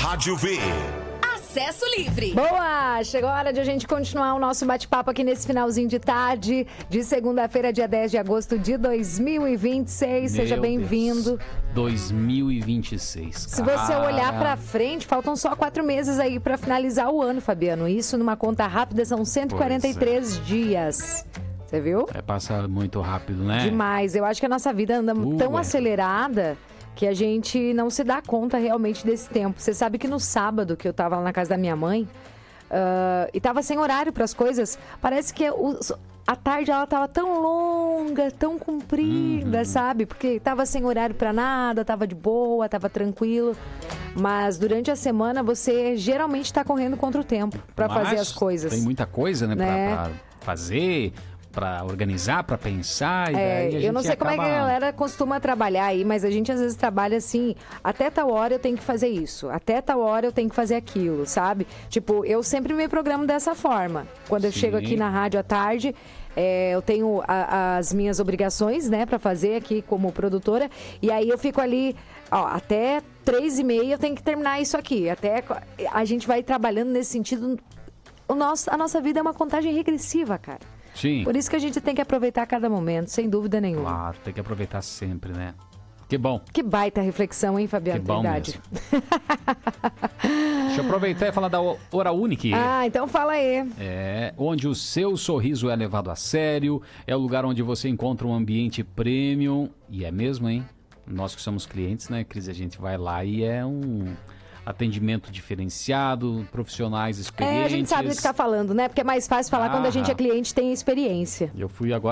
Rádio V. Acesso livre. Boa! Chegou a hora de a gente continuar o nosso bate-papo aqui nesse finalzinho de tarde, de segunda-feira, dia 10 de agosto de 2026. Seja bem-vindo. 2026. Se você olhar pra frente, faltam só 4 meses aí pra finalizar o ano, Fabiano. Isso numa conta rápida são 143 dias. Você viu? Passa muito rápido, né? Demais. Eu acho que a nossa vida anda tão acelerada que a gente não se dá conta realmente desse tempo. Você sabe que no sábado que eu tava lá na casa da minha mãe e tava sem horário pras coisas, parece que a tarde ela tava tão longa, tão comprida, sabe? Porque tava sem horário pra nada, tava de boa, tava tranquilo. Mas durante a semana você geralmente tá correndo contra o tempo pra fazer as coisas. Tem muita coisa, né? Pra fazer, pra organizar, pra pensar. E daí a gente eu não sei como é que a galera costuma trabalhar aí, mas a gente às vezes trabalha assim, até tal hora eu tenho que fazer isso, até tal hora eu tenho que fazer aquilo, sabe? Tipo, eu sempre me programo dessa forma. Quando eu chego aqui na rádio à tarde, eu tenho as minhas obrigações, né, pra fazer aqui como produtora, e aí eu fico ali, até 3h30 eu tenho que terminar isso aqui. Até a gente vai trabalhando nesse sentido. A nossa vida é uma contagem regressiva, cara. Sim. Por isso que a gente tem que aproveitar cada momento, sem dúvida nenhuma. Claro, tem que aproveitar sempre, né? Que bom. Que baita reflexão, hein, Fabiano? Que bom mesmo. Deixa eu aproveitar e falar da Hora Única. Então fala aí. Onde o seu sorriso é levado a sério, é o lugar onde você encontra um ambiente premium. E é mesmo, hein? Nós que somos clientes, né, Cris? A gente vai lá e é um atendimento diferenciado, profissionais experientes. A gente sabe do que tá falando, né? Porque é mais fácil falar quando a gente é cliente e tem experiência. Eu fui agora